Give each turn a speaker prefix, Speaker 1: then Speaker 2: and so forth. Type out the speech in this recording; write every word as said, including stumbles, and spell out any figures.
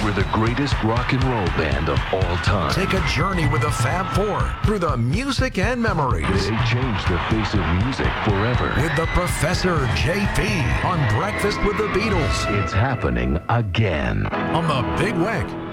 Speaker 1: We're the greatest rock and roll band of all time.
Speaker 2: Take a journey with the Fab Four through the music and memories.
Speaker 1: They changed the face of music forever.
Speaker 2: With the Professor J P on Breakfast with the Beatles.
Speaker 1: It's happening again.
Speaker 2: On the Big Weck.